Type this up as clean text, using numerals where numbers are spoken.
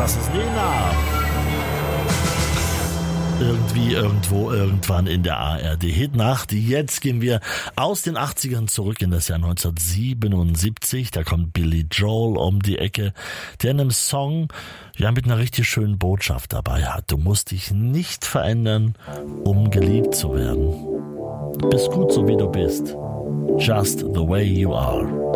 das ist Nena. Irgendwie, irgendwo, irgendwann in der ARD-Hitnacht. Jetzt gehen wir aus den 80ern zurück in das Jahr 1977. Da kommt Billy Joel um die Ecke, der in einem Song mit einer richtig schönen Botschaft dabei hat. Du musst dich nicht verändern, um geliebt zu werden. Du bist gut so wie du bist. Just the way you are.